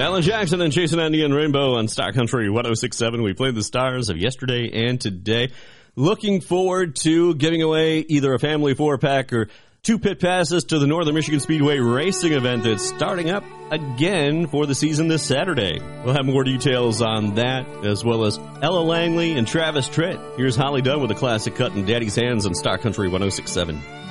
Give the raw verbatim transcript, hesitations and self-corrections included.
Alan Jackson and Jason Andy and Rainbow on Star Country one oh six point seven. We played the stars of yesterday and today. Looking forward to giving away either a family four-pack or two pit passes to the Northern Michigan Speedway racing event that's starting up again for the season this Saturday. We'll have more details on that, as well as Ella Langley and Travis Tritt. Here's Holly Dunn with a classic cut in Daddy's Hands on Star Country one oh six point seven.